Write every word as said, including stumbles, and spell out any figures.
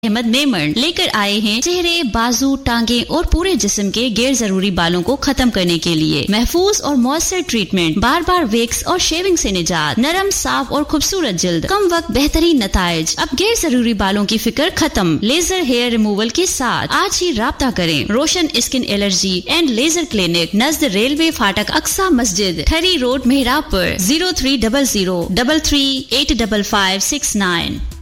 अहमद मेमन लेकर आए हैं चेहरे, बाजू, टांगे और पूरे जिस्म के गैर जरूरी बालों को खत्म करने के लिए महफूज और मौसर ट्रीटमेंट, बार बार वेक्स और शेविंग से निजात, नरम, साफ और खूबसूरत जल्द, कम वक्त बेहतरीन नताइज। अब गैर जरूरी बालों की फिक्र खत्म लेजर हेयर रिमूवल के साथ। आज ही राब्ता करें रोशन skin allergy and laser clinic, Najd railway फाटक, अक्सा मस्जिद, ठरी road, मेहराबपुर। Zero three double zero double three eight double five six nine.